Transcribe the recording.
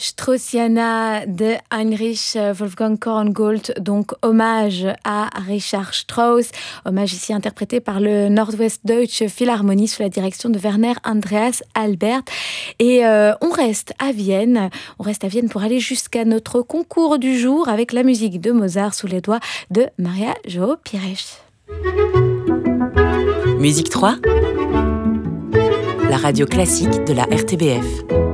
Straussiana de Heinrich Wolfgang Korngold, donc hommage à Richard Strauss, hommage ici interprété par le Nordwestdeutsche Philharmonie sous la direction de Werner Andreas Albert. Et on reste à Vienne pour aller jusqu'à notre concours du jour avec la musique de Mozart sous les doigts de Maria João Pires. Musique 3, la radio classique de la RTBF.